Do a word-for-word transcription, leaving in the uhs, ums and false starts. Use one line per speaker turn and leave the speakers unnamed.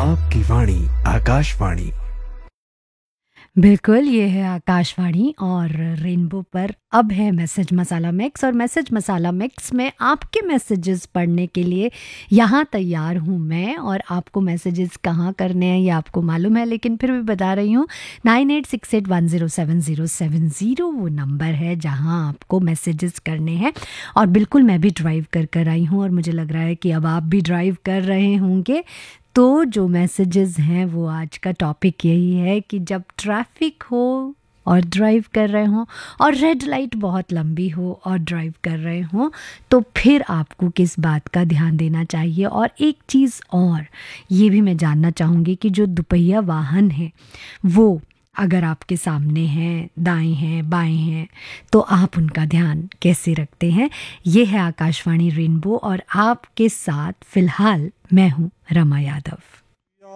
आपकी वाणी आकाशवाणी।
बिल्कुल, ये है आकाशवाणी और रेनबो पर अब है मैसेज मसाला मिक्स, और मैसेज मसाला मिक्स में आपके मैसेजेस पढ़ने के लिए यहाँ तैयार हूँ मैं। और आपको मैसेजेस कहाँ करने हैं ये आपको मालूम है, लेकिन फिर भी बता रही हूँ, nine eight six eight one zero seven zero seven zero वो नंबर है जहाँ आपको मैसेजेस करने हैं। और बिल्कुल मैं भी ड्राइव कर कर आई हूँ और मुझे लग रहा है कि अब आप भी ड्राइव कर रहे होंगे। तो जो मैसेजेस हैं वो आज का टॉपिक यही है कि जब ट्रैफिक हो और ड्राइव कर रहे हो और रेड लाइट बहुत लंबी हो और ड्राइव कर रहे हो, तो फिर आपको किस बात का ध्यान देना चाहिए। और एक चीज़ और ये भी मैं जानना चाहूँगी कि जो दुपहिया वाहन है वो अगर आपके सामने हैं, दाएं हैं, बाएं हैं, तो आप उनका ध्यान कैसे रखते हैं। ये है आकाशवाणी रेनबो और आपके साथ फ़िलहाल मैं हूँ रमा यादव।